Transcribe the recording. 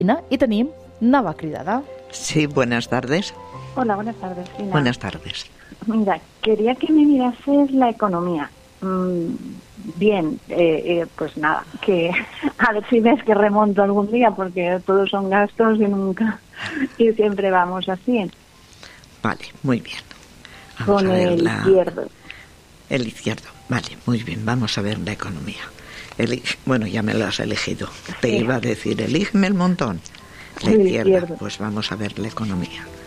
I tenim nova cridada. Sí, buenas tardes. Hola, buenas tardes. Fina. Buenas tardes. Mira, quería que me mirases la economía. Bien, pues nada, que a ver si ves que remonto algún día, porque todos son gastos y nunca, y siempre vamos así. Vale, muy bien. Vamos Con a ver el izquierdo. El izquierdo, vale, muy bien, vamos a ver la economía. Bueno, ya me lo has elegido. Te iba a decir, elígeme el montón. La izquierda, pues vamos a ver la economía.